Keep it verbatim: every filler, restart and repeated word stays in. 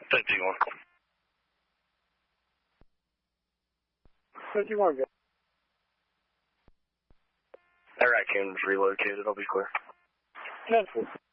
fifty-one. fifty-one, go. That raccoon was relocated, I'll be clear. ten four.